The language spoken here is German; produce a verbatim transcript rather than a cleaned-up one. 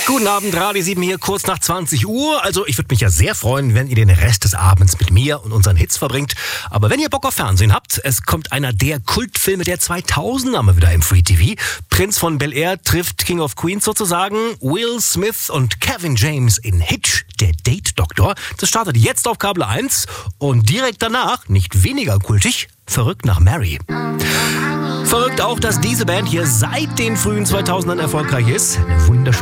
Guten Abend, Radio sieben hier, kurz nach zwanzig Uhr. Also ich würde mich ja sehr freuen, wenn ihr den Rest des Abends mit mir und unseren Hits verbringt. Aber wenn ihr Bock auf Fernsehen habt, es kommt einer der Kultfilme der zweitausender mal wieder im Free T V. Prinz von Bel-Air trifft King of Queens sozusagen. Will Smith und Kevin James in Hitch, der Date-Doktor. Das startet jetzt auf Kabel eins und direkt danach, nicht weniger kultig, Verrückt nach Mary. Verrückt auch, dass diese Band hier seit den frühen zweitausendern erfolgreich ist. Eine wunderschöne